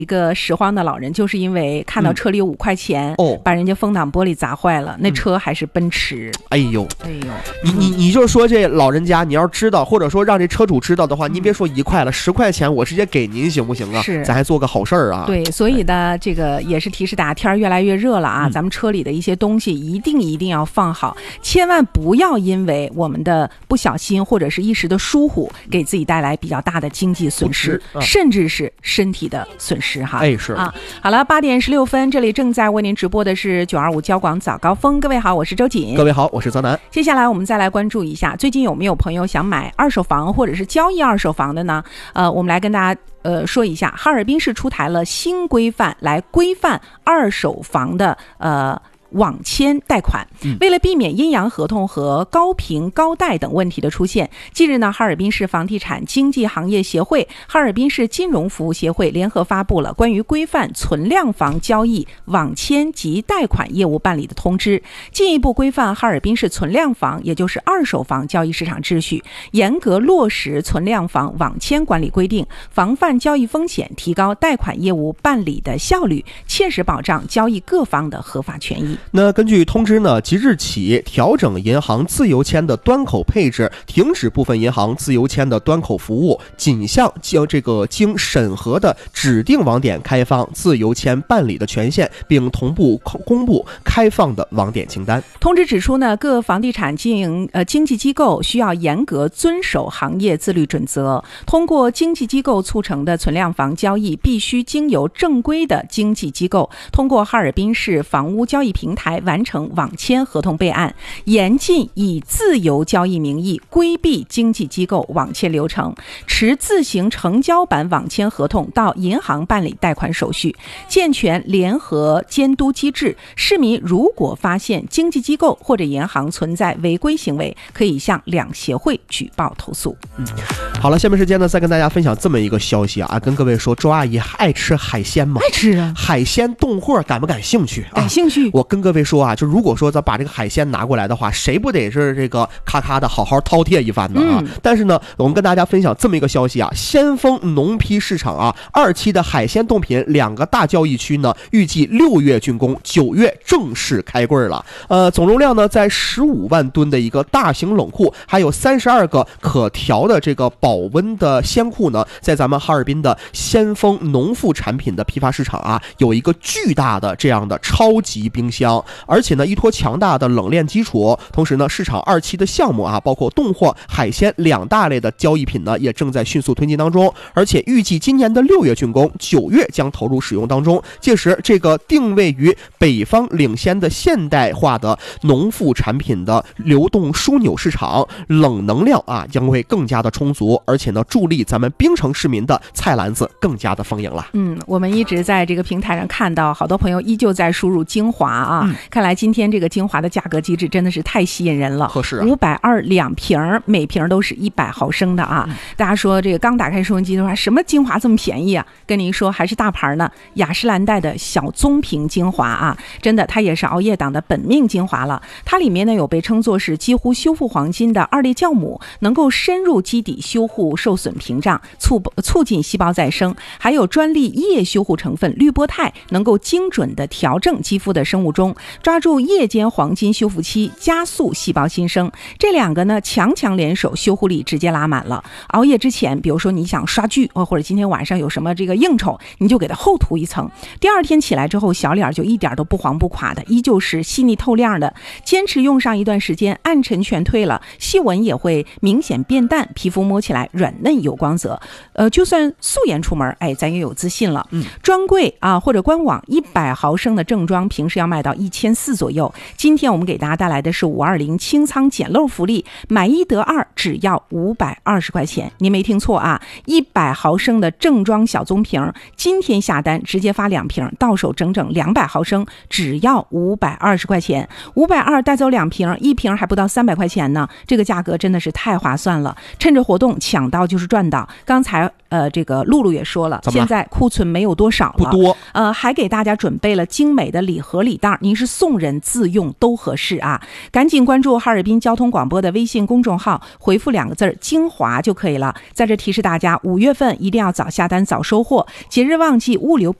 一个拾荒的老人，就是因为看到车里有5块钱，把人家风挡玻璃砸坏了，那车还是奔驰。 哎呦，你就说这老人家，你要知道，或者说让这车主知道的话，您别说1块了，10块钱我直接给您行不行啊？ 是， 咱还做个好事儿啊。 对，所以呢，这个也是提示大家，天越来越热了啊，咱们车里的一些东西一定要放好，千万不要因为我们的不小心或者是一时的疏忽，给自己带来比较大的经济损失，甚至是身体的损失。 是啊，好了，8点16分，这里正在为您直播的是925交广早高峰。各位好，我是周瑾。 各位好，我是泽南。 接下来我们再来关注一下，最近有没有朋友想买二手房或者是交易二手房的呢？我们来跟大家说一下，哈尔滨市出台了新规范，来规范二手房的网签贷款。为了避免阴阳合同和高评高贷等问题的出现，近日呢，哈尔滨市房地产经纪行业协会、哈尔滨市金融服务协会联合发布了关于规范存量房交易、网签及贷款业务办理的通知，进一步规范哈尔滨市存量房，也就是二手房交易市场秩序，严格落实存量房网签管理规定，防范交易风险，提高贷款业务办理的效率，切实保障交易各方的合法权益。 那根据通知呢，即日起调整银行自由签的端口配置，停止部分银行自由签的端口服务，仅向经审核的指定网点开放自由签办理的权限，并同步公布开放的网点清单。 通知指出呢，各房地产经纪机构需要严格遵守行业自律准则，通过经纪机构促成的存量房交易，必须经由正规的经纪机构通过哈尔滨市房屋交易平台完成网签合同备案，严禁以自由交易名义规避经纪机构网签流程，持自行成交版网签合同到银行办理贷款手续，健全联合监督机制。市民如果发现经纪机构或者银行存在违规行为，可以向两协会举报投诉。 好了，下面时间呢，再跟大家分享这么一个消息啊，跟各位说，周阿姨爱吃海鲜吗？ 爱吃啊。 海鲜冻货感不感兴趣？ 感兴趣。 我跟各位说啊，就如果说咱把这个海鲜拿过来的话，谁不得是这个咔咔的好好饕餮一番呢啊？但是呢，我们跟大家分享这么一个消息啊，先锋农批市场啊，2期的海鲜冻品2个大交易区呢，预计6月竣工，9月正式开柜了。总容量呢在15万吨的一个大型冷库，还有32个可调的这个保温的鲜库呢，在咱们哈尔滨的先锋农副产品的批发市场啊，有一个巨大的这样的超级冰箱，而且呢依托强大的冷链基础，同时呢市场2期的项目啊，包括冻货、海鲜2大类的交易品呢，也正在迅速推进当中，而且预计今年的6月竣工，9月将投入使用当中。届时这个定位于北方领先的现代化的农副产品的流动枢纽市场，冷能量啊将会更加的充足，而且呢助力咱们冰城市民的菜篮子更加的丰盈了。 我们一直在这个平台上看到好多朋友依旧在输入精华啊，看来今天这个精华的价格机制真的是太吸引人了。 合适啊 ，520瓶，每瓶都是100毫升的啊。大家说这个刚打开收音机的话，什么精华这么便宜啊？跟您说还是大牌呢，雅诗兰黛的小棕瓶精华啊，真的它也是熬夜党的本命精华了。它里面呢有被称作是几乎修复黄金的2类酵母，能够深入基底修护受损屏障，促进细胞再生，还有专利叶修护成分氯波肽，能够精准的调整肌肤的生物钟，抓住夜间黄金修复期，加速细胞新生。这2个呢强联手，修护力直接拉满了。熬夜之前，比如说你想刷剧，或者今天晚上有什么这个应酬，你就给它厚涂一层，第2天起来之后，小脸就一点都不黄不垮的，依旧是细腻透亮的。坚持用上一段时间，暗沉全退了，细纹也会明显变淡，皮肤摸起来软嫩有光泽。就算素颜出门，咱也有自信了。专柜啊或者官网100毫升的正装平时要卖到1400左右，今天我们给大家带来的是520清仓捡漏福利，买1得2，只要520块钱。您没听错啊，100毫升的正装小棕瓶，今天下单直接发2瓶，到手整整200毫升，只要520块钱。520带走2瓶，1瓶还不到300块钱呢，这个价格真的是太划算了。趁着活动抢到就是赚到。刚才这个露露也说了，现在库存没有多少了， 不多， 还给大家准备了精美的礼盒礼袋， 您是送人自用都合适啊。赶紧关注哈尔滨交通广播的微信公众号，回复2个字精华就可以了。在这提示大家，5月份一定要早下单早收货，节日旺季物流